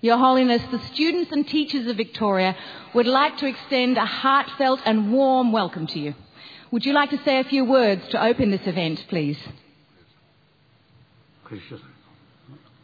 Your Holiness, the students and teachers of Victoria would like to extend a heartfelt and warm welcome to you. Would you like to say a few words to open this event, please? Gracious